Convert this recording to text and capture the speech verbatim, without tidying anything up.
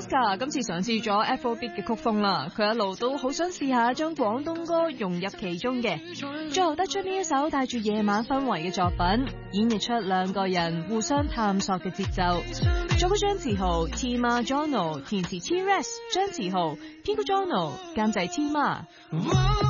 Mika 今次嘗試咗 Afrobeat 嘅曲風啦，佢一路都好想試下將廣東歌融入其中嘅，最後得出呢一首帶住夜晚氛圍嘅作品，演繹出兩個人互相探索嘅節奏。作曲張志豪 Tima Jono， 填詞 T-Rex 張志豪，編曲 Jono， 監製 Tima。